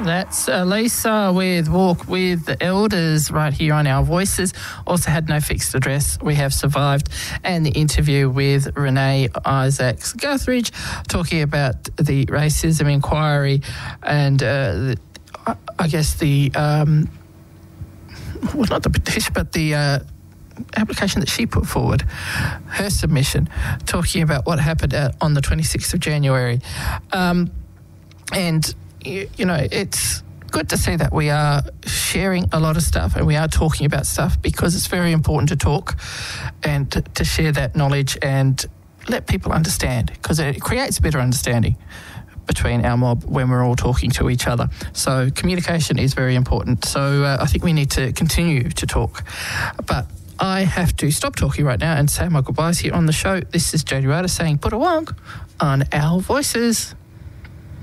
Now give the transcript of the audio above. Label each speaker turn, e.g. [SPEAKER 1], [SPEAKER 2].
[SPEAKER 1] That's Lisa with Walk with the Elders right here on Our Voices. Also had No Fixed Address, We Have Survived, and the interview with Renee Isaacs-Guthridge talking about the racism inquiry and I guess the, well, not the petition, but the application that she put forward, her submission, talking about what happened on the 26th of January. And, you know, it's good to see that we are sharing a lot of stuff and we are talking about stuff, because it's very important to talk and to share that knowledge and let people understand, because it creates a better understanding between our mob when we're all talking to each other. So communication is very important. So I think we need to continue to talk. But I have to stop talking right now and say my goodbyes here on the show. This is Jodie Ryder saying put a wonk on Our Voices.